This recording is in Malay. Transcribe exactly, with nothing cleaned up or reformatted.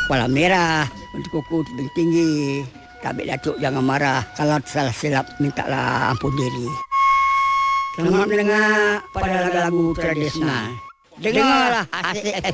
kepala merah, untuk kuku tinggi tinggi. Tapi Datuk jangan marah. Kalau salah silap, mintalah ampun diri. Selamat mendengar pada lagu-lagu tradisional. Dengarlah Asik F